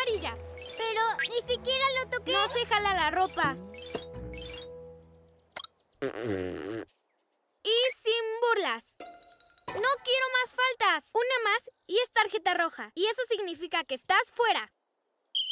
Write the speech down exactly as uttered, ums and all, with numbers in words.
amarilla. Pero ni siquiera lo toqué. No se jala la ropa. Y sin burlas. No quiero más faltas. Una más y es tarjeta roja. Y eso significa que estás fuera.